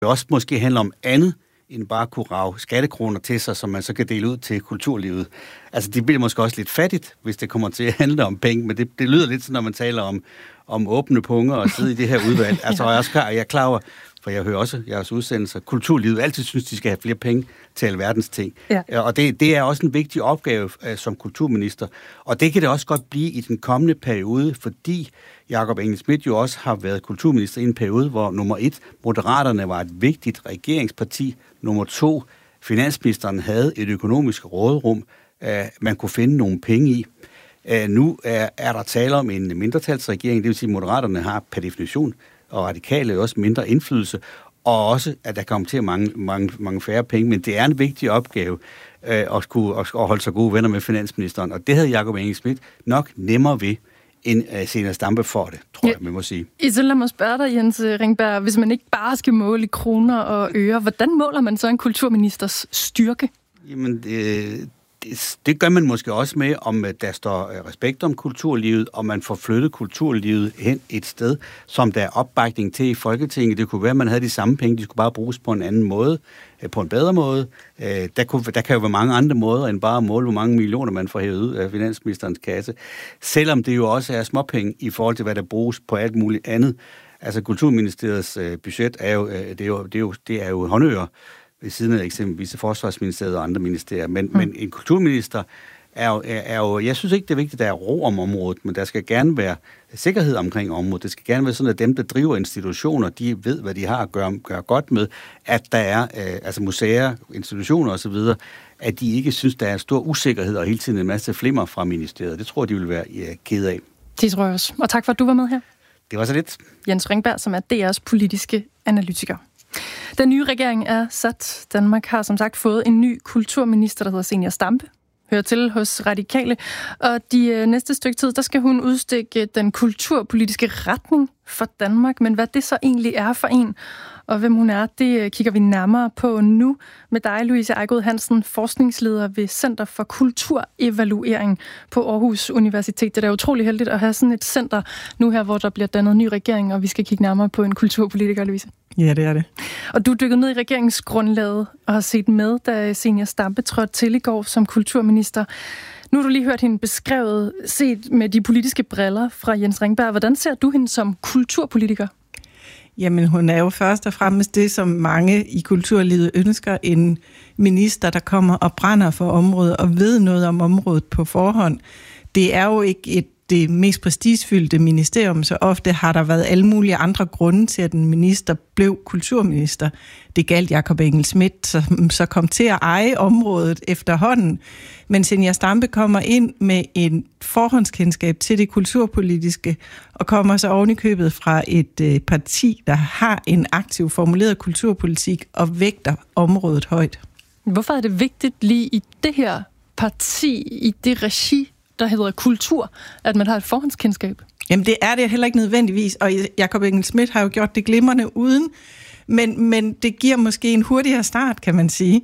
også måske handler om andet, end bare kunne rage skattekroner til sig, som man så kan dele ud til kulturlivet. Altså, det bliver måske også lidt fattigt, hvis det kommer til at handle om penge, men det lyder lidt sådan, når man taler om åbne punger og sidde i det her udvalg. Altså, jeg er klar over, for jeg hører også jeres udsendelser, kulturlivet altid synes, de skal have flere penge til alverdens ting. Ja. Og det er også en vigtig opgave som kulturminister. Og det kan det også godt blive i den kommende periode, fordi Jakob Engel-Schmidt jo også har været kulturminister i en periode, hvor nummer 1, Moderaterne var et vigtigt regeringsparti. Nummer 2, finansministeren havde et økonomisk råderum, man kunne finde nogle penge i. Nu er der tale om en mindretalsregering, det vil sige, at Moderaterne har per definition, og radikale også mindre indflydelse, og også, at der kommer til at mange færre penge, men det er en vigtig opgave at holde sig gode venner med finansministeren, og det havde Jakob Engel-Schmidt nok nemmere ved, end Zenia Stampe får det, tror jeg, man må sige. Så lad mig spørge dig, Jens Ringberg, hvis man ikke bare skal måle i kroner og øre, hvordan måler man så en kulturministers styrke? Jamen, det gør man måske også med, om der står respekt om kulturlivet, og man får flyttet kulturlivet hen et sted, som der er opbakning til i Folketinget. Det kunne være, at man havde de samme penge, de skulle bare bruges på en anden måde, på en bedre måde. Der kan jo være mange andre måder, end bare at måle, hvor mange millioner man får hævet ud af finansministerens kasse. Selvom det jo også er småpenge i forhold til, hvad der bruges på alt muligt andet. Altså, Kulturministeriets budget er jo håndører, ved siden af eksempelvis Forsvarsministeriet og andre ministerier. Men en kulturminister er jo, jeg synes ikke, det er vigtigt, at der er ro om området, men der skal gerne være sikkerhed omkring området. Det skal gerne være sådan, at dem, der driver institutioner, de ved, hvad de har at gøre godt med, at der er altså museer, institutioner osv., at de ikke synes, der er stor usikkerhed og hele tiden en masse flimmer fra ministeriet. Det tror jeg, de vil være ked af. Det tror jeg også. Og tak for, at du var med her. Det var så lidt. Jens Ringberg, som er DR's politiske analytiker. Den nye regering er sat. Danmark har som sagt fået en ny kulturminister, der hedder Zenia Stampe. Hører til hos Radikale. Og de næste stykke tid, der skal hun udstikke den kulturpolitiske retning for Danmark. Men hvad det så egentlig er for en, og hvem hun er, det kigger vi nærmere på nu med dig, Louise Ejgaard Hansen, forskningsleder ved Center for Kulturevaluering på Aarhus Universitet. Det er da utrolig heldigt at have sådan et center nu her, hvor der bliver dannet ny regering, og vi skal kigge nærmere på en kulturpolitiker, Louise. Ja, det er det. Og du dykkede ned i regeringsgrundlaget og har set med, da Zenia Stampe trådte til i går som kulturminister. Nu har du lige hørt hende beskrevet, set med de politiske briller fra Jens Ringberg. Hvordan ser du hende som kulturpolitiker? Jamen, hun er jo først og fremmest det, som mange i kulturlivet ønsker, en minister, der kommer og brænder for området og ved noget om området på forhånd. Det er jo ikke det mest prestigefyldte ministerium, så ofte har der været alle mulige andre grunde til, at en minister blev kulturminister. Det galt Jakob Engel-Schmidt, som så kom til at eje området efterhånden. Men Zenia Stampe kommer ind med en forhåndskendskab til det kulturpolitiske, og kommer så oven i købet fra et parti, der har en aktiv formuleret kulturpolitik og vægter området højt. Hvorfor er det vigtigt lige i det her parti, i det regi, der hedder kultur, at man har et forhåndskendskab? Jamen det er det heller ikke nødvendigvis, og Jakob Engel-Schmidt har jo gjort det glimrende uden, men det giver måske en hurtigere start, kan man sige.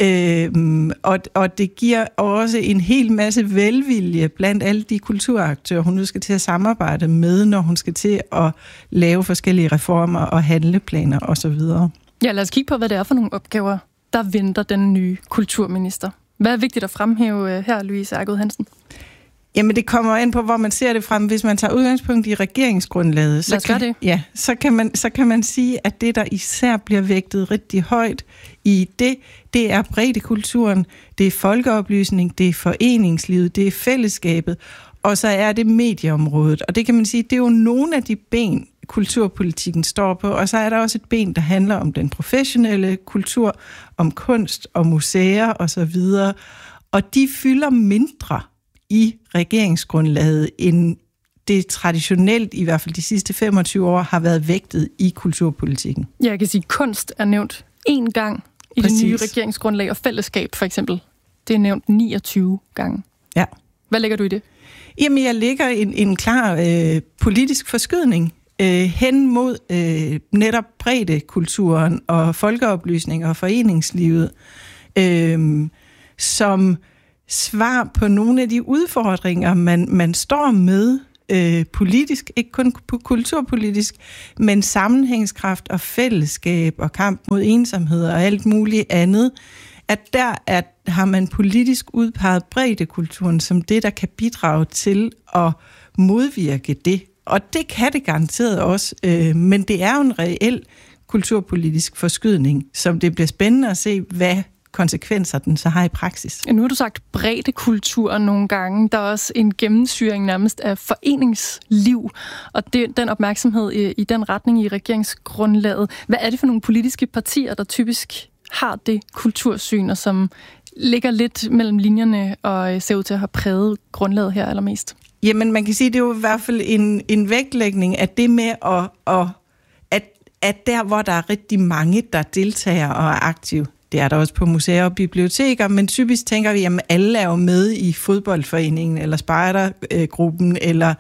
Og det giver også en hel masse velvilje blandt alle de kulturaktører, hun nu skal til at samarbejde med, når hun skal til at lave forskellige reformer og handleplaner osv. Ja, lad os kigge på, hvad det er for nogle opgaver, der venter den nye kulturminister. Hvad er vigtigt at fremhæve her, Louise Ejgaard Hansen? Jamen, det kommer ind på, hvor man ser det frem. Hvis man tager udgangspunkt i regeringsgrundlaget, så kan man sige, at det, der især bliver vægtet rigtig højt i det er breddekulturen, det er folkeoplysning, det er foreningslivet, det er fællesskabet, og så er det medieområdet. Og det kan man sige, det er jo nogle af de ben, kulturpolitikken står på, og så er der også et ben, der handler om den professionelle kultur, om kunst og museer osv., og de fylder mindre i regeringsgrundlaget, end det traditionelt, i hvert fald de sidste 25 år, har været vægtet i kulturpolitikken. Ja, jeg kan sige, at kunst er nævnt 1 gang i det nye regeringsgrundlag, og fællesskab for eksempel, det er nævnt 29 gange. Ja. Hvad lægger du i det? Jamen, jeg lægger en klar politisk forskydning hen mod netop breddekulturen og folkeoplysning og foreningslivet, som svar på nogle af de udfordringer, man står med politisk, ikke kun kulturpolitisk, men sammenhængskraft og fællesskab og kamp mod ensomhed og alt muligt andet, at har man politisk udpeget breddekulturen som det, der kan bidrage til at modvirke det. Og det kan det garanteret også, men det er jo en reel kulturpolitisk forskydning, som det bliver spændende at se, hvad konsekvenser den så har i praksis. Ja, nu har du sagt breddekultur nogle gange. Der er også en gennemsyring nærmest af foreningsliv, og den opmærksomhed i den retning i regeringsgrundlaget. Hvad er det for nogle politiske partier, der typisk har det kultursyn, og som ligger lidt mellem linjerne og ser ud til at have præget grundlaget her allermest? Jamen, man kan sige, det er jo i hvert fald en vægtlægning af det med, at der, hvor der er rigtig mange, der deltager og er aktive, det er der også på museer og biblioteker, men typisk tænker vi, at alle er jo med i fodboldforeningen, eller spejdergruppen, eller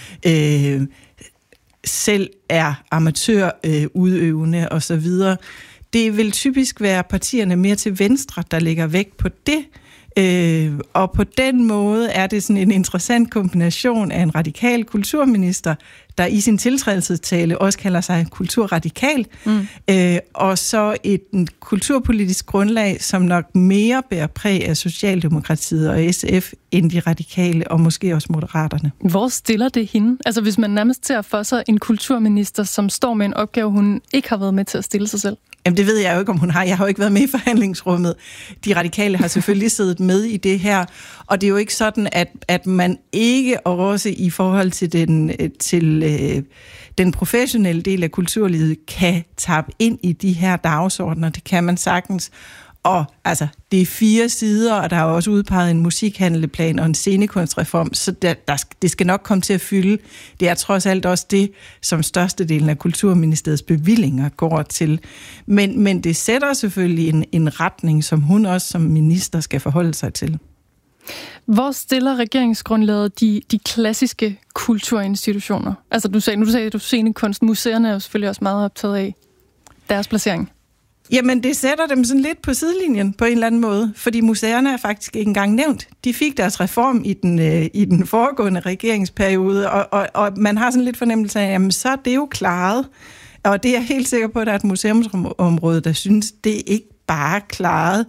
selv er amatørudøvende osv. Det vil typisk være partierne mere til venstre, der lægger vægt på det. Og på den måde er det sådan en interessant kombination af en radikal kulturminister, der i sin tiltrædelsestale også kalder sig kulturradikal, og så et kulturpolitisk grundlag, som nok mere bærer præg af Socialdemokratiet og SF end de radikale, og måske også Moderaterne. Hvor stiller det hende? Altså hvis man nærmest ser for sig en kulturminister, som står med en opgave, hun ikke har været med til at stille sig selv. Jamen det ved jeg jo ikke, om hun har. Jeg har jo ikke været med i forhandlingsrummet. De radikale har selvfølgelig siddet med i det her, og det er jo ikke sådan, at man ikke også i forhold til den professionelle del af kulturlivet kan tappe ind i de her dagsordner. Det kan man sagtens. Og altså, det er 4 sider, og der er også udpeget en musikhandleplan og en scenekunstreform, så det skal nok komme til at fylde. Det er trods alt også det, som størstedelen af Kulturministeriets bevillinger går til. Men det sætter selvfølgelig en retning, som hun også som minister skal forholde sig til. Hvor stiller regeringsgrundlaget de klassiske kulturinstitutioner? Altså nu sagde du scenekunst. Museerne er jo selvfølgelig også meget optaget af deres placering. Jamen, det sætter dem sådan lidt på sidelinjen på en eller anden måde, fordi museerne er faktisk ikke engang nævnt. De fik deres reform i den foregående regeringsperiode, og man har sådan lidt fornemmelse af, jamen så er det jo klaret. Og det er jeg helt sikker på, at der er et museumsområde, der synes, det er ikke bare klaret.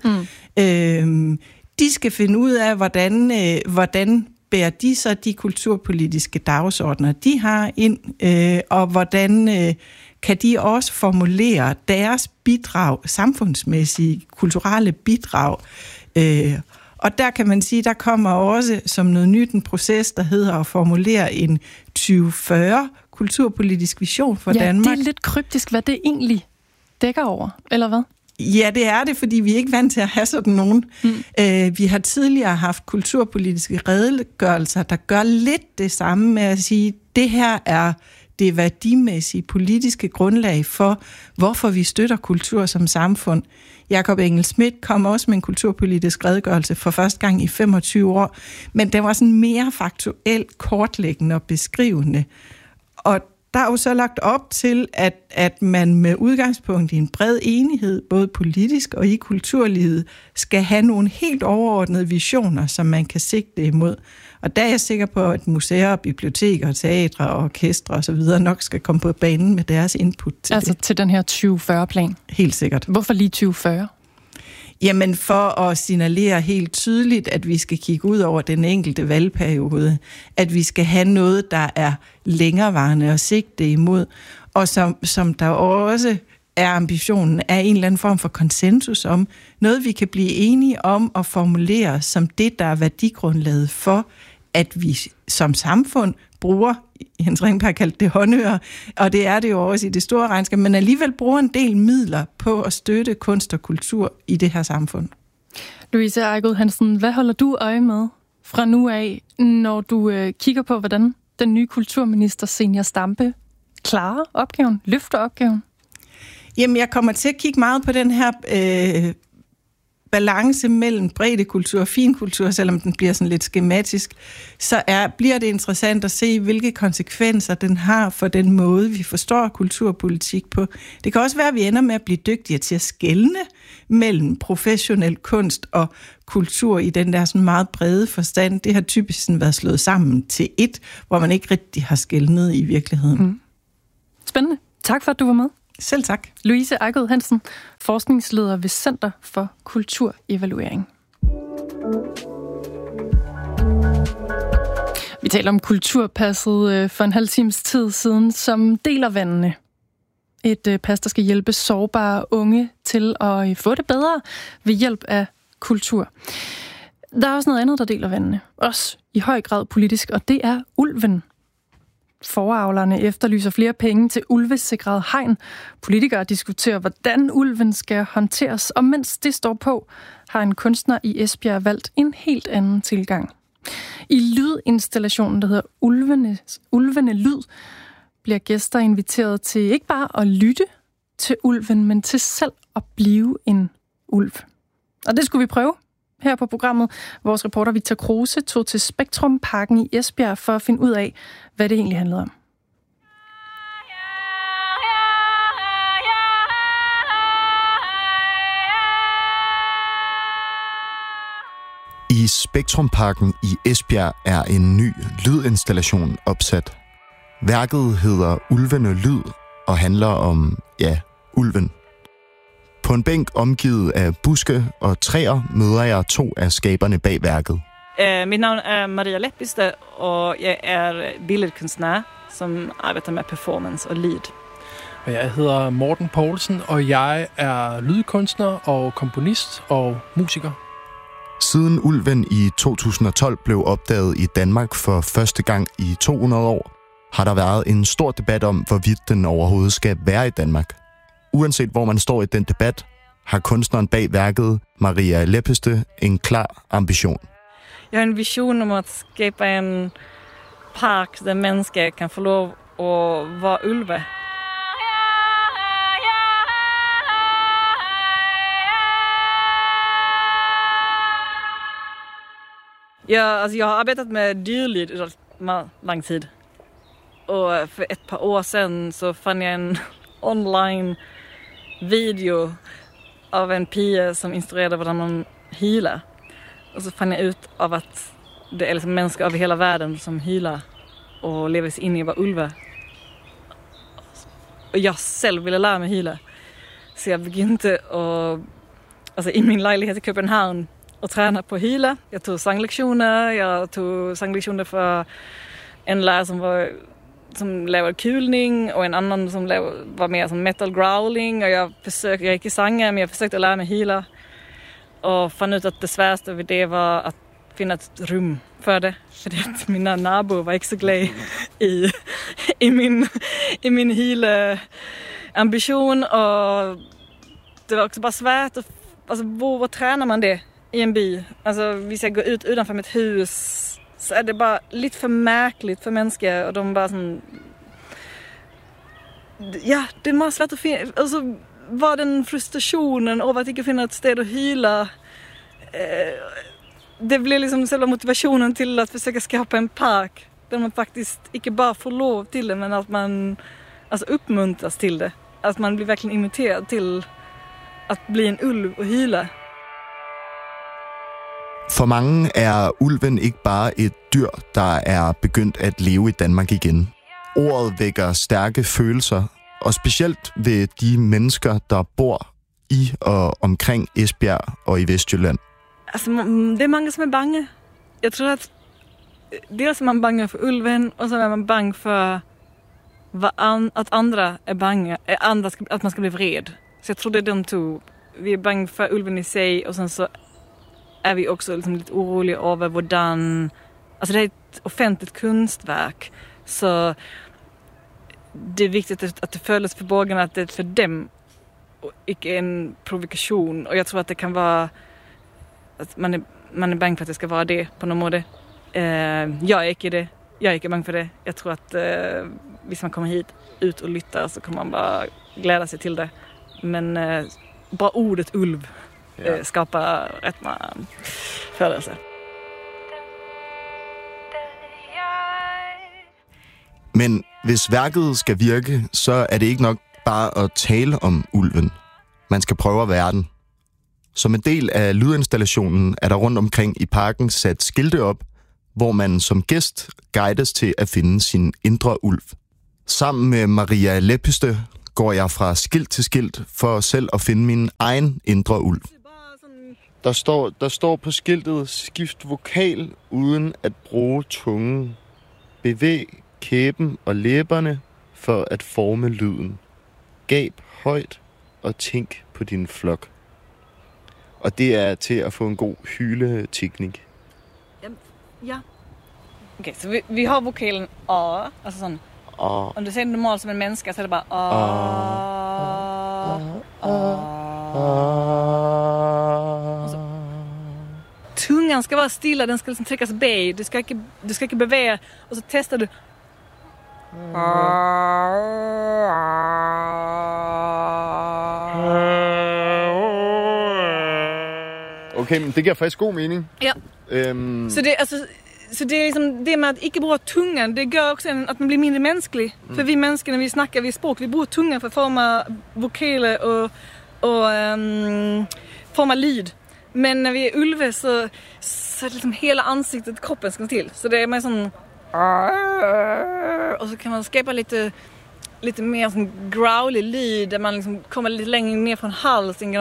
De skal finde ud af, hvordan bærer de så de kulturpolitiske dagsordner, de har ind, og hvordan kan de også formulere deres bidrag, samfundsmæssige, kulturelle bidrag. Og der kan man sige, der kommer også som noget nyt en proces, der hedder at formulere en 2040 kulturpolitisk vision for Danmark. Ja, det er lidt kryptisk, hvad det egentlig dækker over, eller hvad? Ja, det er det, fordi vi er ikke vant til at have sådan nogen. Vi har tidligere haft kulturpolitiske redegørelser, der gør lidt det samme med at sige, det her er det værdimæssige politiske grundlag for, hvorfor vi støtter kultur som samfund. Jakob Engel-Schmidt kom også med en kulturpolitisk redegørelse for første gang i 25 år, men den var sådan mere faktuel, kortlæggende og beskrivende. Og der er jo så lagt op til, at man med udgangspunkt i en bred enighed, både politisk og i kulturlivet, skal have nogle helt overordnede visioner, som man kan sigte imod. Og der er jeg sikker på, at museer, biblioteker, teatre og orkestre osv. nok skal komme på banen med deres input til altså det. Til den her 2040-plan? Helt sikkert. Hvorfor lige 2040? Jamen for at signalere helt tydeligt, at vi skal kigge ud over den enkelte valgperiode, at vi skal have noget, der er længerevarende og sigte imod, og som der også er ambitionen af en eller anden form for konsensus om, noget vi kan blive enige om og formulere som det, der er værdigrundlaget for, at vi som samfund bruger, Jens Ringberg kaldte det håndører, og det er det jo også i det store regnskab, men alligevel bruger en del midler på at støtte kunst og kultur i det her samfund. Louise Ejgod Hansen, hvad holder du øje med fra nu af, når du kigger på, hvordan den nye kulturminister Zenia Stampe klarer opgaven, løfter opgaven? Jamen, jeg kommer til at kigge meget på den her balance mellem breddekultur og finkultur, selvom den bliver sådan lidt skematisk, så bliver det interessant at se, hvilke konsekvenser den har for den måde, vi forstår kulturpolitik på. Det kan også være, at vi ender med at blive dygtigere til at skelne mellem professionel kunst og kultur i den der sådan meget brede forstand. Det har typisk sådan været slået sammen til et, hvor man ikke rigtig har skelnet i virkeligheden. Mm. Spændende. Tak for, at du var med. Selv tak. Louise Ejgaard Hansen, forskningsleder ved Center for Kulturevaluering. Vi taler om kulturpasset for en halv times tid siden, som deler vandene. Et pas, der skal hjælpe sårbare unge til at få det bedre ved hjælp af kultur. Der er også noget andet, der deler vandene. Også i høj grad politisk, og det er ulven. Foravlerne efterlyser flere penge til ulvesikret hegn. Politikere diskuterer, hvordan ulven skal håndteres, og mens det står på, har en kunstner i Esbjerg valgt en helt anden tilgang. I lydinstallationen, der hedder Ulvene Lyd, bliver gæster inviteret til ikke bare at lytte til ulven, men til selv at blive en ulv. Og det skulle vi prøve her på programmet. Vores reporter Victor Kruse tog til Spektrum Parken i Esbjerg for at finde ud af, hvad det egentlig handlede om. I Spektrum Parken i Esbjerg er en ny lydinstallation opsat. Værket hedder Ulvene Lyd og handler om, ulven. På en bænk omgivet af buske og træer møder jeg to af skaberne bag værket. Mit navn er Maria Leppiste, og jeg er billedkunstner, som arbejder med performance og lyd. Jeg hedder Morten Poulsen, og jeg er lydkunstner og komponist og musiker. Siden ulven i 2012 blev opdaget i Danmark for første gang i 200 år, har der været en stor debat om, hvorvidt den overhovedet skal være i Danmark. Uanset hvor man står i den debat, har kunstneren bag værket, Maria Leppiste, en klar ambition. Jeg har en vision om at skabe en park, der mennesker kan få lov at være ulve. Jeg har arbejdet med dyrlyd i meget lang tid. Og for et par år siden så fandt jeg en online video av en pige som instruerade hvordan man hyler. Och så fann jag ut av att det är liksom människor över hela världen som hyler och lever sig in i att vara ulvar. Och jag själv ville lära mig hyla. Så jag begynte i min lägenhet i Köpenhamn och träna på hyla. Jag tog sanglektioner för en lärare som lavede kulning och en annan som var mer som metal growling, och jag gick i sånger, men jag försökte lära mig hyla och fann ut att det svåraste vid det var att finna ett rum för det, för att mina nabor var inte så glada i min hyla ambition, och det var också bara svårt att, var tränar man det i en by? Alltså hvis jag går ut utanför mitt hus så är det bara lite för märkligt för människor, och de bara sån, det är bara svårt att finna, alltså var den frustrationen av att inte finna ett ställe att hyla, det blir liksom själva motivationen till att försöka skapa en park där man faktiskt inte bara får lov till det, men att man uppmuntras till det, att man blir verkligen inviterad till att bli en ulv och hyla. For mange er ulven ikke bare et dyr, der er begyndt at leve i Danmark igen. Ordet vækker stærke følelser, og specielt ved de mennesker, der bor i og omkring Esbjerg og i Vestjylland. Det er mange, som er bange. Jeg tror, at dels er man bange for ulven, og så er man bange for, at andre er bange, at man skal blive vred. Så jeg tror, det er de to. Vi er bange for ulven i sig, og så är vi också liksom lite oroliga över hvordan, alltså det är ett offentligt konstverk, så det är viktigt att det följes för borgarna att det är för dem och inte en provokation, och jag tror att det kan vara att man är bange för att det ska vara det på något måte. Jag är inte bange för det. Jag tror att hvis man kommer hit ut och lytter så kommer man bara glädja sig till det, men bara ordet ulv. skapar rätt många födelser. Men hvis værket skal virke, så er det ikke nok bare at tale om ulven. Man skal prøve at være den. Som en del af lydinstallationen er der rundt omkring i parken sat skilte op, hvor man som gæst guides til at finde sin indre ulv. Sammen med Maria Lepistö går jeg fra skilt til skilt for selv at finde min egen indre ulv. Der står på skiltet, skift vokal uden at bruge tungen. Bevæg kæben og læberne for at forme lyden. Gab højt og tænk på din flok. Og det er til at få en god hyleteknik. Ja. Okay, så vi har vokalen A, altså sådan. Om du ser det normalt som en menneske, så er det bare tungan ska vara stilla, den ska liksom tryckas bag. Du ska inte bevæge, och så testar du. Okay, men det giver faktisk god mening. Ja. Så det är liksom det med att inte bruka tungan, det gör också att man blir mindre mänsklig. För vi människor, när vi snackar, vi språk, vi bruker tungan för att forma vokaler och forma lyd. Men när vi är ulve så är det liksom hela ansiktet, kroppen ska till. Så det är mer sån... Och så kan man skapa lite mer sån growlig lyd där man liksom kommer lite längre ner från halsen.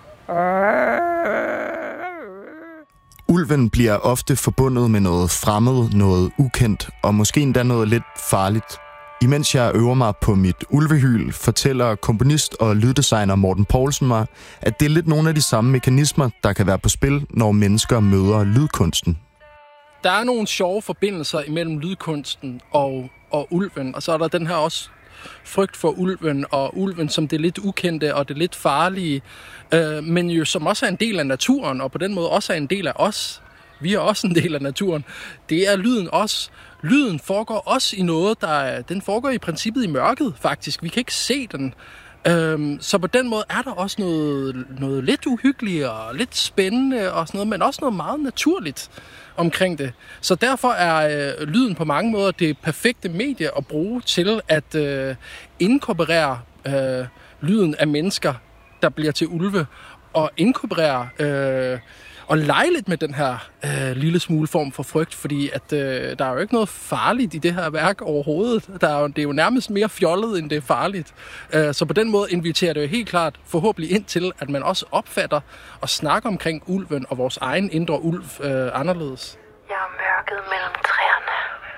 Ulven bliver ofte forbundet med noget fremmed, noget ukendt og måske endda noget lidt farligt. Imens jeg øver mig på mit ulvehyl, fortæller komponist og lyddesigner Morten Poulsen mig, at det er lidt nogle af de samme mekanismer, der kan være på spil, når mennesker møder lydkunsten. Der er nogle sjove forbindelser imellem lydkunsten og ulven, og så er der den her også frygt for ulven, og ulven som det lidt ukendte og det lidt farlige, men jo som også er en del af naturen, og på den måde også er en del af os. Vi er også en del af naturen. Det er lyden også. Lyden foregår også i noget, den foregår i princippet i mørket, faktisk. Vi kan ikke se den. Så på den måde er der også noget lidt uhyggeligt og lidt spændende og sådan noget, men også noget meget naturligt omkring det. Så derfor er lyden på mange måder det perfekte medie at bruge til at inkorporere lyden af mennesker, der bliver til ulve, og inkorporere og lege lidt med den her lille smule form for frygt, fordi at der er jo ikke noget farligt i det her værk overhovedet. Det er jo nærmest mere fjollet, end det er farligt. Så på den måde inviterer det jo helt klart forhåbentlig ind til, at man også opfatter og snakker omkring ulven og vores egen indre ulv anderledes. Jeg er mørket mellem træerne.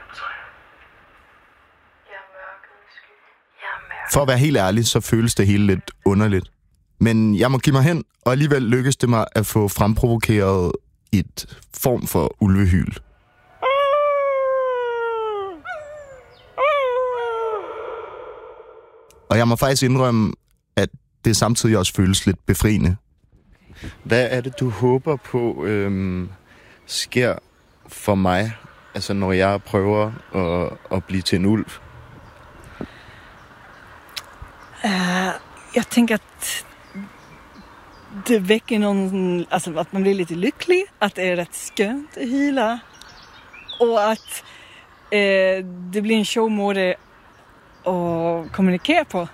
For at være helt ærlig, så føles det hele lidt underligt. Men jeg må give mig hen, og alligevel lykkes det mig at få fremprovokeret et form for ulvehyl. Og jeg må faktisk indrømme, at det samtidig også føles lidt befriende. Hvad er det, du håber på sker for mig, altså når jeg prøver at blive til en ulv? Jag tänker att det väcker någon, alltså att man blir lite lycklig, att det är rätt skönt att hyla och att det blir en showmode att kommunicera på.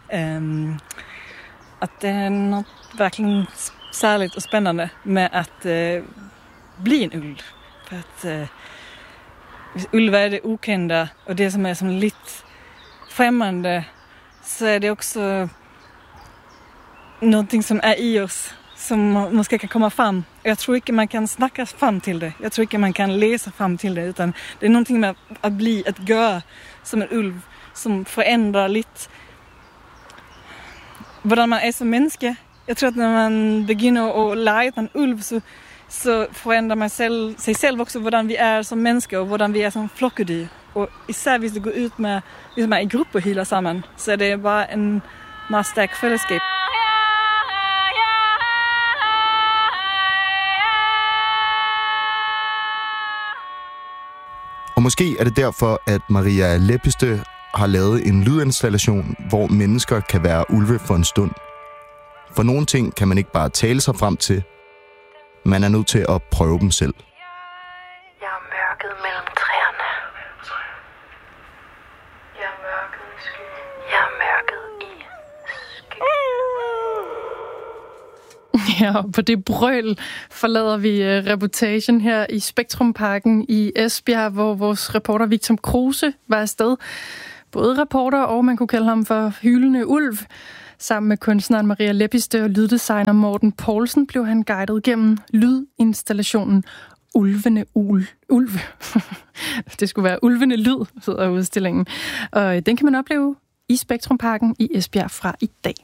Att det är något verkligen särskilt och spännande med att bli en ulv. För att ulvar är det okända och det som är som lite främmande, så är det också någonting som är i oss som måske kan komma fram. Jag tror inte man kan snacka fram till det. Jag tror inte man kan läsa fram till det, utan det är någonting med att göra som en ulv som förändrar lite hvordan man är som människa. Jag tror att när man börjar att lege en ulv så förändrar man sig själv också hvordan vi är som människor och hvordan vi är som flockedyr. Och især hvis det går ut med, hvis man är i grupp och hyler samman, så är det bara en meget stærk fællesskab. Og måske er det derfor, at Maria Lepistö har lavet en lydinstallation, hvor mennesker kan være ulve for en stund. For nogle ting kan man ikke bare tale sig frem til. Man er nødt til at prøve dem selv. Jeg er mørket mellem træerne. Jeg er mørket i skyggen. Jeg er mørket i skyggen. Ja, og på det brøl forlader vi reportagen her i Spektrumparken i Esbjerg, hvor vores reporter Victor Kruse var afsted. Både reporter og man kunne kalde ham for hylende ulv. Sammen med kunstneren Maria Leppiste og lyddesigner Morten Poulsen blev han guidet gennem lydinstallationen Ulvene Ulv. Det skulle være Ulvene Lyd, hedder udstillingen. Og den kan man opleve i Spektrumparken i Esbjerg fra i dag.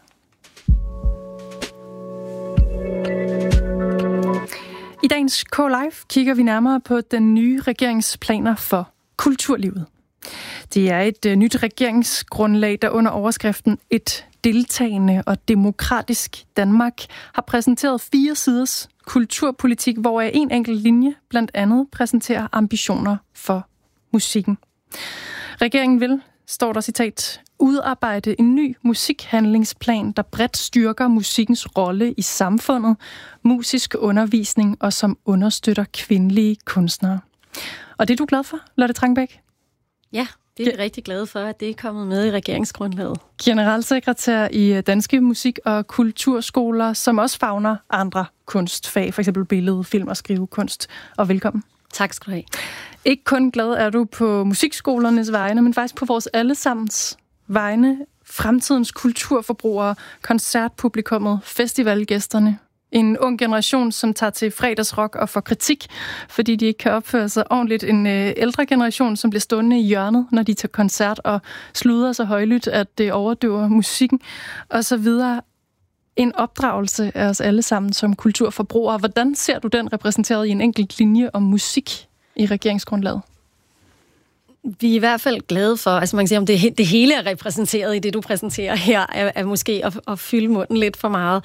I dagens K-Live kigger vi nærmere på den nye regeringsplaner for kulturlivet. Det er et nyt regeringsgrundlag, der under overskriften Et deltagende og demokratisk Danmark har præsenteret 4 siders kulturpolitik, hvor en enkelt linje blandt andet præsenterer ambitioner for musikken. Regeringen vil, står der citat, udarbejde en ny musikhandlingsplan, der bredt styrker musikkens rolle i samfundet, musisk undervisning og som understøtter kvindelige kunstnere. Og det er du glad for, Lotte Trangbæk? Ja, det er vi rigtig glade for, at det er kommet med i regeringsgrundlaget. Generalsekretær i Danske Musik- og Kulturskoler, som også favner andre kunstfag, f.eks. billede, film og skrivekunst. Og velkommen. Tak skal du have. Ikke kun glad er du på musikskolernes vegne, men faktisk på vores allesammens vegne. Fremtidens kulturforbrugere, koncertpublikummet, festivalgæsterne. En ung generation, som tager til fredagsrock og får kritik, fordi de ikke kan opføre sig ordentligt. En ældre generation, som bliver stående i hjørnet, når de tager koncert og sluder så højlydt, at det overdøver musikken, og så videre. En opdragelse af os alle sammen som kulturforbrugere. Hvordan ser du den repræsenteret i en enkelt linje om musik i regeringsgrundlaget? Vi er i hvert fald glade for, altså man kan sige, om det hele er repræsenteret i det, du præsenterer her, er måske at fylde munden lidt for meget.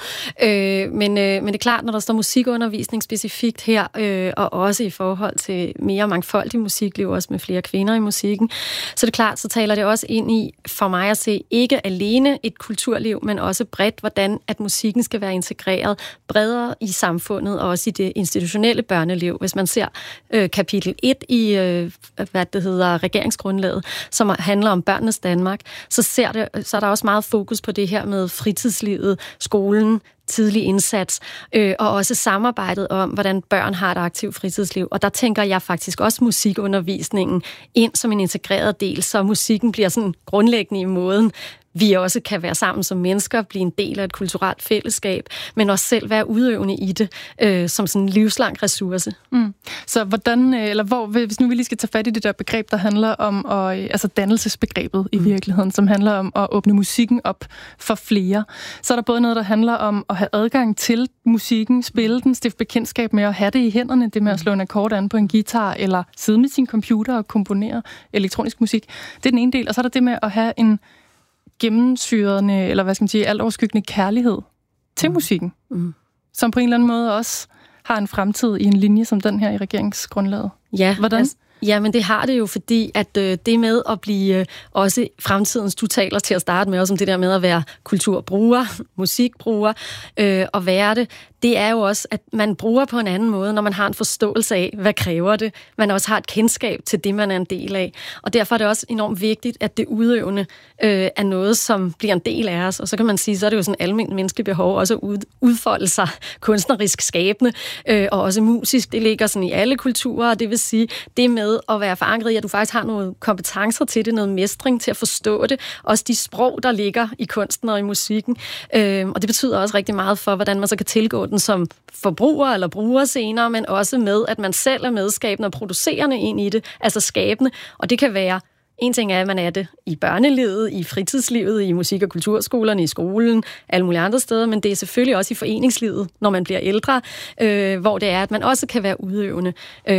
Men det er klart, når der står musikundervisning specifikt her, og også i forhold til mere mangfoldig musikliv, også med flere kvinder i musikken, så det er klart, så taler det også ind i, for mig at se, ikke alene et kulturliv, men også bredt, hvordan at musikken skal være integreret bredere i samfundet, og også i det institutionelle børneliv. Hvis man ser kapitel 1 i, hvad det hedder, regeringsgrundlaget, som handler om børnenes Danmark, så er der også meget fokus på det her med fritidslivet, skolen, tidlig indsats, og også samarbejdet om, hvordan børn har et aktivt fritidsliv. Og der tænker jeg faktisk også musikundervisningen ind som en integreret del, så musikken bliver sådan grundlæggende i måden, vi også kan være sammen som mennesker, blive en del af et kulturelt fællesskab, men også selv være udøvende i det, som sådan en livslang ressource. Mm. Så hvordan, eller hvor, hvis nu vi lige skal tage fat i det der begreb, der handler om, altså dannelsesbegrebet i virkeligheden, som handler om at åbne musikken op for flere, så er der både noget, der handler om at have adgang til musikken, spille den, stifte bekendtskab med at have det i hænderne, det med at slå en akkord an på en guitar, eller sidde med sin computer og komponere elektronisk musik. Det er den ene del, og så er der det med at have en gennemsyrende, eller hvad skal man sige, altoverskyggende kærlighed til musikken, som på en eller anden måde også har en fremtid i en linje som den her i regeringsgrundlaget. Ja, hvordan? Altså, ja, men det har det jo, fordi at det med at blive også fremtidens, du taler til at starte med, også om det der med at være kulturbruger, musikbruger, og være det er jo også, at man bruger på en anden måde, når man har en forståelse af, hvad kræver det. Man også har et kendskab til det, man er en del af. Og derfor er det også enormt vigtigt, at det udøvende er noget, som bliver en del af os. Og så kan man sige, så er det jo sådan almindeligt menneskeligt behov også at udfolde sig kunstnerisk skabende, og også musisk. Det ligger sådan i alle kulturer, og det vil sige, det med at være forankret i, at du faktisk har nogle kompetencer til det, noget mestring til at forstå det. Også de sprog, der ligger i kunsten og i musikken. Og det betyder også rigtig meget for, hvordan man så kan tilgå den som forbruger eller bruger senere, men også med, at man selv er medskabende og producerende ind i det, altså skabende. Og det kan være, en ting er, at man er det i børnelivet, i fritidslivet, i musik- og kulturskolerne, i skolen, alle mulige andre steder, men det er selvfølgelig også i foreningslivet, når man bliver ældre, hvor det er, at man også kan være udøvende.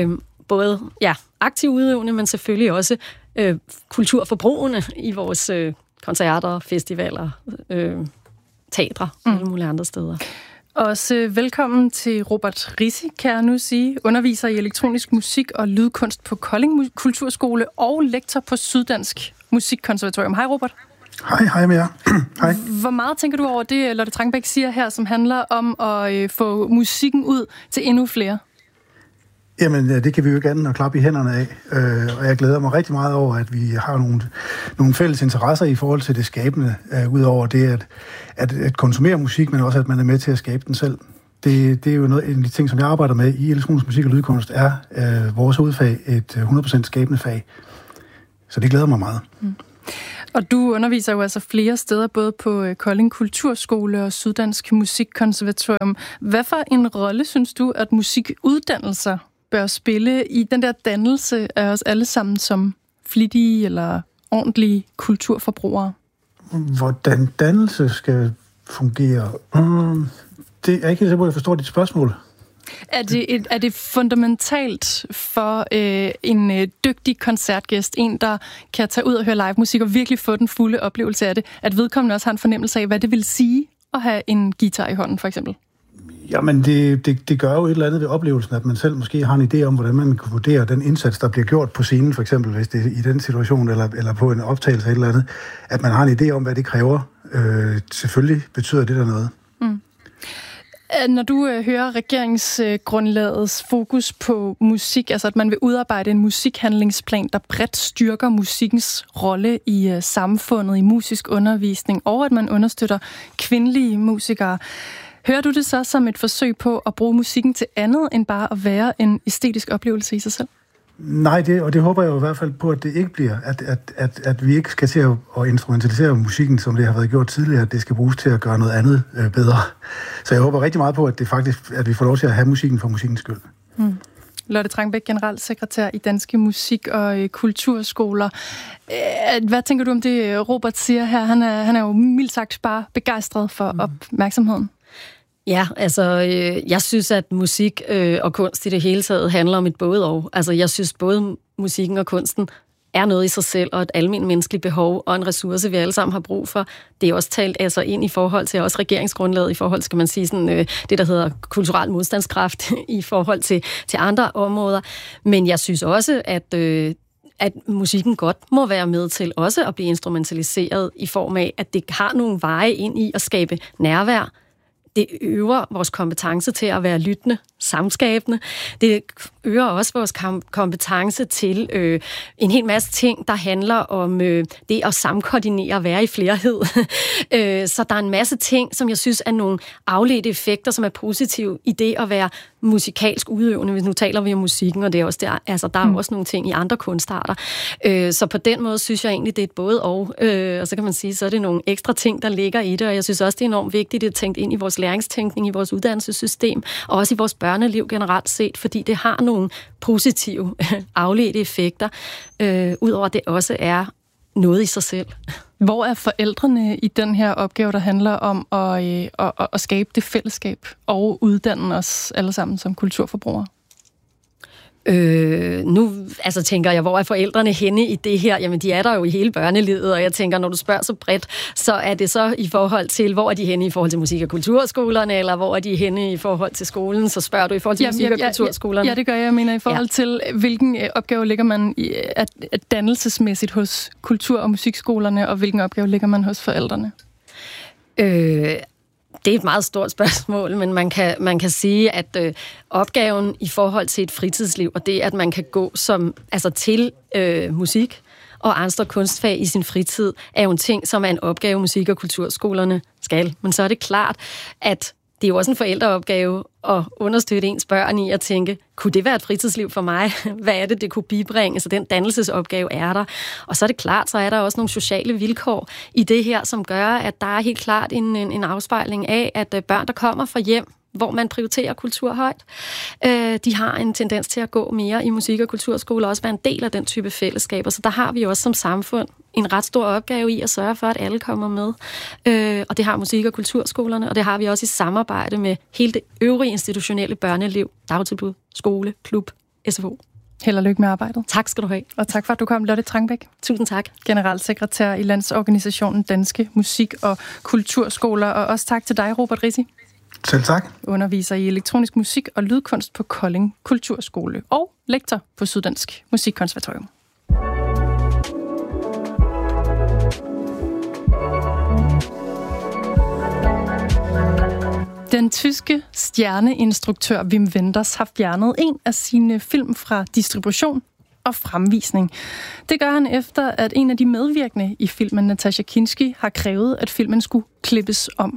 Både aktiv udøvende, men selvfølgelig også kulturforbrugende i vores koncerter, festivaler, teatre og alle mulige andre steder. Også velkommen til Robert Risi, kan jeg nu sige, underviser i elektronisk musik og lydkunst på Kolding Kulturskole og lektor på Syddansk Musikkonservatorium. Hej Robert. Hej med jer. Hej. Hvor meget tænker du over det, Lotte Trangbæk siger her, som handler om at få musikken ud til endnu flere? Jamen, det kan vi jo gerne klappe i hænderne af, og jeg glæder mig rigtig meget over, at vi har nogle fælles interesser i forhold til det skabende, udover det at konsumere musik, men også at man er med til at skabe den selv. Det er jo en af de ting, som jeg arbejder med i elektronisk musik og lydkunst, er vores hovedfag et 100% skabende fag. Så det glæder mig meget. Mm. Og du underviser jo altså flere steder, både på Kolding Kulturskole og Syddansk Musikkonservatorium. Hvad for en rolle synes du, at musikuddannelser bør spille i den der dannelse af os alle sammen som flittige eller ordentlige kulturforbrugere? Hvordan dannelse skal fungere? Det er ikke helt, at jeg forstår dit spørgsmål. Er det fundamentalt for en dygtig koncertgæst, en der kan tage ud og høre live musik og virkelig få den fulde oplevelse af det, at vedkommende også har en fornemmelse af, hvad det vil sige at have en guitar i hånden, for eksempel? Jamen, det gør jo et eller andet ved oplevelsen, at man selv måske har en idé om, hvordan man kan vurdere den indsats, der bliver gjort på scenen, for eksempel, hvis det er i den situation, eller på en optagelse eller et eller andet, at man har en idé om, hvad det kræver. Selvfølgelig betyder det der noget. Mm. Når du hører regeringsgrundlagets fokus på musik, altså at man vil udarbejde en musikhandlingsplan, der bredt styrker musikkens rolle i samfundet, i musisk undervisning, og at man understøtter kvindelige musikere, hører du det så som et forsøg på at bruge musikken til andet end bare at være en æstetisk oplevelse i sig selv? Nej, og det håber jeg jo i hvert fald på, at det ikke bliver. At vi ikke skal til at instrumentalisere musikken, som det har været gjort tidligere, at det skal bruges til at gøre noget andet bedre. Så jeg håber rigtig meget på, at vi får lov til at have musikken for musikkens skyld. Mm. Lotte Trangbæk, generalsekretær i Danske Musik- og Kulturskoler. Hvad tænker du om det, Robert siger her? Han er jo mildt sagt bare begejstret for opmærksomheden. Ja, altså, jeg synes, at musik og kunst i det hele taget handler om et både og. Altså, jeg synes, både musikken og kunsten er noget i sig selv, og et almindeligt menneskeligt behov, og en ressource, vi alle sammen har brug for. Det er også talt altså ind i forhold til også regeringsgrundlaget, i forhold til, skal man sige, sådan, det, der hedder kulturel modstandskraft, i forhold til andre områder. Men jeg synes også, at musikken godt må være med til også at blive instrumentaliseret i form af, at det har nogle veje ind i at skabe nærvær. Det øger vores kompetence til at være lyttende, samskabende. Det øger også vores kompetence til en hel masse ting, der handler om det at samkoordinere og være i flerhed. Så der er en masse ting, som jeg synes er nogle afledte effekter, som er positive i det at være musikalsk udøvende. Hvis nu taler vi om musikken, og det er også der, altså der er også nogle ting i andre kunstarter. Så på den måde synes jeg egentlig, det er et både og så kan man sige, så er det nogle ekstra ting, der ligger i det, og jeg synes også, det er enormt vigtigt, det er tænkt ind i vores læringstænkning, i vores uddannelsessystem, og også i vores børneliv generelt set, fordi det har nogle positive afledte effekter, udover det også er noget i sig selv. Hvor er forældrene i den her opgave, der handler om at skabe det fællesskab og uddanne os alle sammen som kulturforbrugere? Nu altså tænker jeg, hvor er forældrene henne i det her? Jamen, de er der jo i hele børnelivet, og jeg tænker, når du spørger så bredt, så er det så i forhold til, hvor er de henne i forhold til musik- og kulturskolerne, eller hvor er de henne i forhold til skolen? Så spørger du i forhold til musik- og kulturskolerne? Ja, det gør jeg. Jeg mener i forhold til, hvilken opgave ligger man i, dannelsesmæssigt hos kultur- og musikskolerne, og hvilken opgave ligger man hos forældrene? Det er et meget stort spørgsmål, men man kan sige, at opgaven i forhold til et fritidsliv, og det, at man kan gå til musik og andre kunstfag i sin fritid, er jo en ting, som er en opgave, musik- og kulturskolerne skal. Men så er det klart, at det er jo også en forældreopgave at understøtte ens børn i at tænke, kunne det være et fritidsliv for mig? Hvad er det, det kunne bibringe? Så den dannelsesopgave er der. Og så er det klart, så er der også nogle sociale vilkår i det her, som gør, at der er helt klart en afspejling af, at børn, der kommer fra hjem, hvor man prioriterer kultur højt, de har en tendens til at gå mere i musik- og kulturskoler, og også være en del af den type fællesskaber. Så der har vi også som samfund en ret stor opgave i at sørge for, at alle kommer med. Og det har musik- og kulturskolerne, og det har vi også i samarbejde med hele det øvrige institutionelle børneliv, dagtilbud, skole, klub, SFO. Held og lykke med arbejdet. Tak skal du have. Og tak for, at du kom, Lotte Trangbæk. Tusind tak. Generalsekretær i Landsorganisationen Danske Musik- og Kulturskoler. Og også tak til dig, Robert Rissi. Selv tak. Underviser i elektronisk musik og lydkunst på Kolding Kulturskole og lektor på Syddansk Musikkonservatorium. tyske stjerneinstruktør Wim Wenders har fjernet en af sine film fra distribution og fremvisning. Det gør han efter, at en af de medvirkende i filmen, Natasha Kinski, har krævet, at filmen skulle klippes om.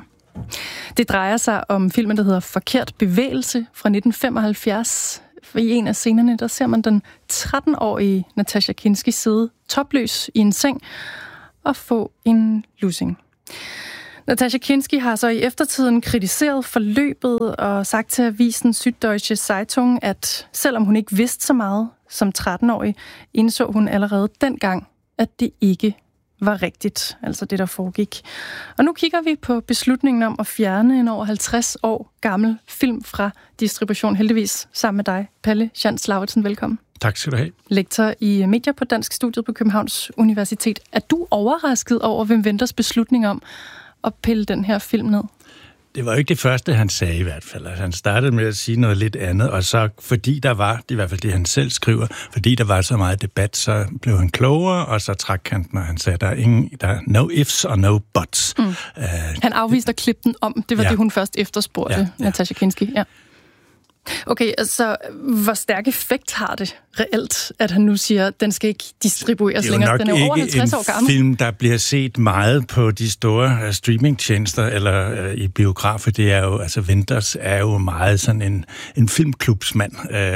Det drejer sig om filmen, der hedder Forkert bevægelse fra 1975. I en af scenerne, der ser man den 13-årige Natasha Kinski sidde topløs i en seng og få en lussing. Natasha Kinski har så i eftertiden kritiseret forløbet og sagt til avisen Süddeutsche Zeitung, at selvom hun ikke vidste så meget som 13-årig, indså hun allerede dengang, at det ikke var rigtigt, altså det, der foregik. Og nu kigger vi på beslutningen om at fjerne en over 50 år gammel film fra distribution, heldigvis sammen med dig, Palle Schantz Lauritsen. Velkommen. Tak skal du have. Lektor i medier på Dansk Studiet på Københavns Universitet. Er du overrasket over Wim Wenders beslutning om at pille den her film ned? Det var jo ikke det første, han sagde i hvert fald. Altså, han startede med at sige noget lidt andet, og så fordi der var, det er i hvert fald det, han selv skriver, fordi der var så meget debat, så blev han klogere, og så trak han, når han sagde, der er no ifs og no buts. Han afviste at klippe den om. Det var det, hun først efterspurgte, Natasha Kinski. Ja. Okay, altså, hvor stærk effekt har det reelt, at han nu siger, at den skal ikke distribueres længere? Den er over 50 år gammel. Det er jo nok ikke en film, der bliver set meget på de store streamingtjenester eller i biografer. Det er jo, altså Wenders er jo meget sådan en filmklubsmand.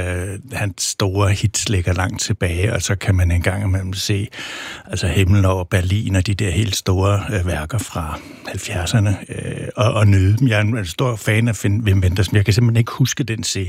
Hans store hits ligger langt tilbage, og så kan man engang imellem se altså Himmel over Berlin og de der helt store værker fra 70'erne og nyde dem. Jeg er en stor fan af Wim Wenders, men jeg kan simpelthen ikke huske den scene,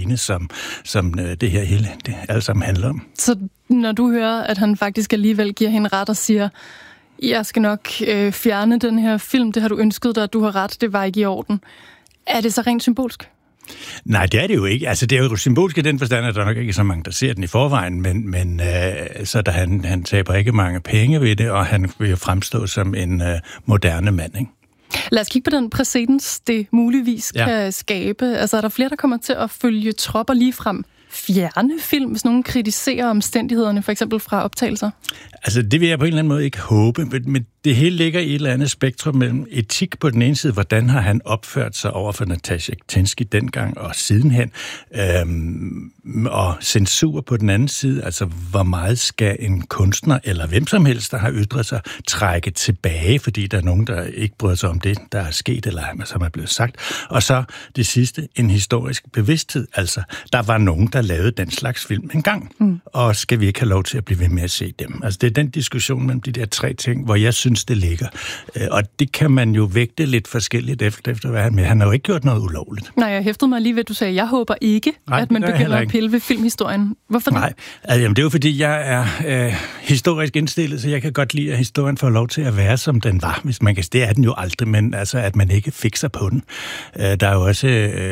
som det her hele det alt sammen handler om. Så når du hører, at han faktisk alligevel giver hende ret og siger, jeg skal nok fjerne den her film, det har du ønsket dig, du har ret, det var ikke i orden. Er det så rent symbolsk? Nej, det er det jo ikke. Altså, det er jo symbolsk i den forstand, at der nok ikke er så mange, der ser den i forvejen, men så der han taber ikke mange penge ved det, og han vil jo fremstå som en moderne mand, ikke? Lad os kigge på den præcedens, det muligvis kan skabe. Altså, er der flere, der kommer til at følge tropper lige frem? Fjerne film, hvis nogen kritiserer omstændighederne, for eksempel fra optagelser? Altså, det vil jeg på en eller anden måde ikke håbe, men det hele ligger i et eller andet spektrum mellem etik på den ene side, hvordan har han opført sig over for Natasha Kinski dengang og sidenhen, og censur på den anden side, altså hvor meget skal en kunstner eller hvem som helst, der har ytret sig, trække tilbage, fordi der er nogen, der ikke bryder sig om det, der er sket, eller som er blevet sagt. Og så det sidste, en historisk bevidsthed, altså der var nogen, der lavede den slags film engang, og skal vi ikke have lov til at blive ved med at se dem? Altså det er den diskussion mellem de der tre ting, hvor jeg synes, det ligger. Og det kan man jo vægte lidt forskelligt efter hvad han med. Han har jo ikke gjort noget ulovligt. Nej, jeg hæftede mig lige ved, at du sagde, jeg håber ikke, at man begynder at pille ved filmhistorien. Hvorfor det? Nej, altså, det er jo fordi, jeg er historisk indstillet, så jeg kan godt lide, at historien får lov til at være, som den var. Hvis man kan, det er den jo aldrig, men altså, at man ikke fikser på den. Der er jo også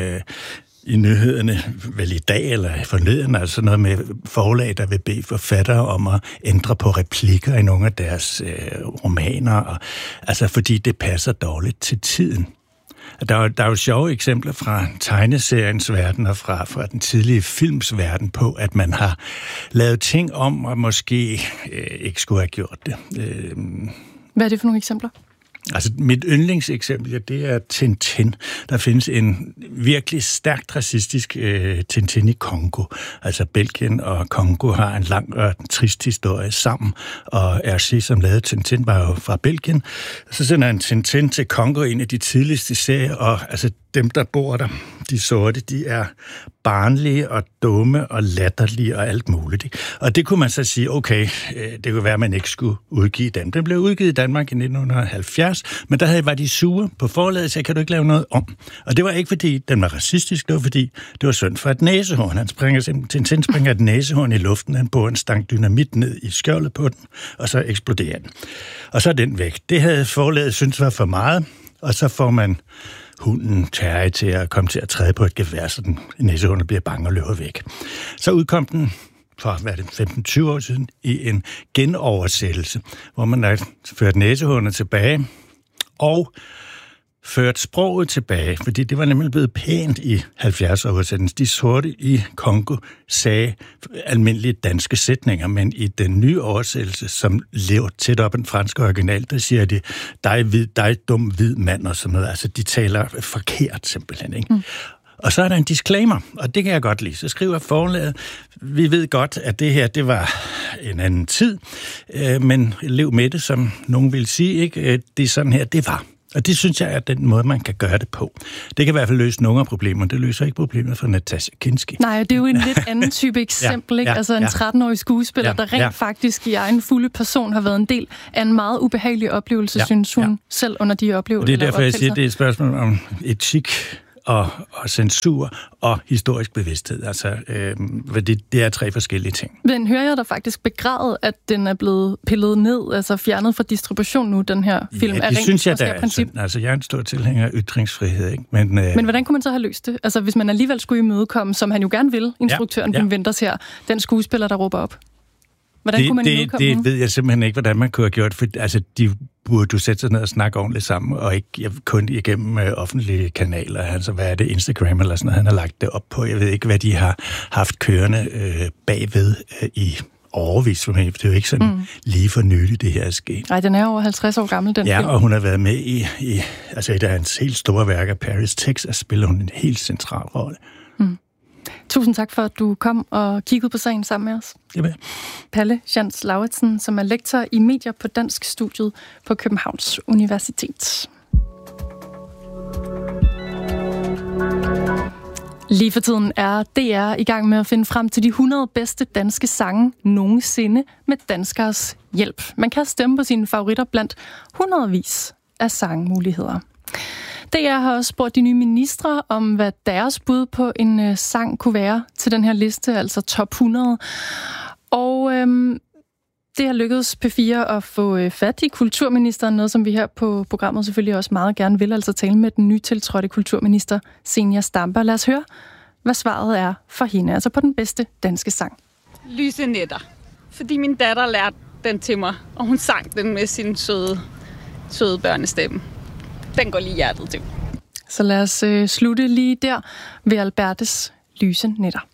i nyhederne, vel i dag eller forleden, altså noget med forlag, der vil bede forfattere om at ændre på replikker i nogle af deres romaner, og, altså fordi det passer dårligt til tiden. Der er jo sjove eksempler fra tegneseriens verden og fra den tidlige films verden på, at man har lavet ting om, og måske ikke skulle have gjort det. Hvad er det for nogle eksempler? Altså, mit yndlingseksempel, det er Tintin. Der findes en virkelig stærkt racistisk Tintin i Kongo. Altså, Belgien og Kongo har en lang og trist historie sammen, og Hergé, som lavede Tintin, var jo fra Belgien. Så sender han Tintin til Kongo, en af de tidligste serier, og altså, dem, der bor der, de sorte, de er barnlige og dumme og latterlige og alt muligt. Og det kunne man så sige, okay, det kunne være, at man ikke skulle udgive dem. Den blev udgivet i Danmark i 1970, men der var de sure på forlaget, så kan du ikke lave noget om. Og det var ikke, fordi den var racistisk, det var, fordi det var synd for et næsehorn. Tintin springer et næsehorn i luften, han bor en stang dynamit ned i skjoldet på den, og så eksploderer den. Og så er den væk. Det havde forlaget syntes var for meget, og så får man hunden Terry til at komme til at træde på et gevær, så den næsehornet bliver bange og løber væk. Så udkom den for 15-20 år siden i en genoversættelse, hvor man har ført næsehornet tilbage, og ført sproget tilbage, fordi det var nemlig blevet pænt i 70'er-oversættelsen. De sorte i Congo sagde almindelige danske sætninger, men i den nye oversættelse, som lever tæt op en fransk original, der siger de, dig dum hvid mand og sådan noget. Altså, de taler forkert simpelthen, ikke? Mm. Og så er der en disclaimer, og det kan jeg godt lide. Så skriver forlaget, vi ved godt, at det her, det var en anden tid, men lev med det, som nogen vil sige, ikke? Det er sådan her, det var. Og det synes jeg er den måde, man kan gøre det på. Det kan i hvert fald løse nogle af problemerne. Det løser ikke problemet for Natasja Kinski. Nej, det er jo en lidt anden type eksempel, ikke? Altså en 13-årig skuespiller, der rent faktisk i egen fulde person har været en del af en meget ubehagelig oplevelse, synes hun selv under de oplevelser. Det er derfor, jeg siger, det er et spørgsmål om etik og censur og historisk bevidsthed. Altså, det er 3 forskellige ting. Men hører jeg da faktisk begravet, at den er blevet pillet ned, altså fjernet fra distribution nu, den her film? Ja, det synes jeg da. Altså, jeg er en stor tilhænger af ytringsfrihed, ikke? Men hvordan kunne man så have løst det? Altså, hvis man alligevel skulle imødekomme, som han jo gerne vil, instruktøren Wim Wenders her, den skuespiller, der råber op. Hvordan kunne man imødekomme det ved jeg simpelthen ikke, hvordan man kunne have gjort, for altså, de burde du sætte sig ned og snakke ordentligt sammen, og ikke kun igennem offentlige kanaler. Altså, hvad er det, Instagram eller sådan noget, han har lagt det op på. Jeg ved ikke, hvad de har haft kørende bagved i overvis. Det er jo ikke sådan lige for nylig, det her er sket. Nej, den er over 50 år gammel, den film. Ja, og hun har været med i altså et af hans helt store værker, Paris, Texas, spiller hun en helt central rolle. Mm. Tusind tak for, at du kom og kiggede på sagen sammen med os. Jamen. Palle Jans Lauritsen, som er lektor i medier på Dansk Studiet på Københavns Universitet. Lige for tiden er DR i gang med at finde frem til de 100 bedste danske sange nogensinde med danskers hjælp. Man kan stemme på sine favoritter blandt hundredvis af sangmuligheder. DR har også spurgt de nye ministre om, hvad deres bud på en sang kunne være til den her liste, altså top 100. Og det har lykkedes P4 at få fat i kulturministeren, noget som vi her på programmet selvfølgelig også meget gerne vil, altså tale med den nytiltrådte kulturminister Zenia Stampe. Lad os høre, hvad svaret er for hende, altså på den bedste danske sang. Lyse nætter, fordi min datter lærte den til mig, og hun sang den med sin søde børnestemme. Den går lige hjertet til. Så lad os slutte lige der ved Albertes Lyse nætter.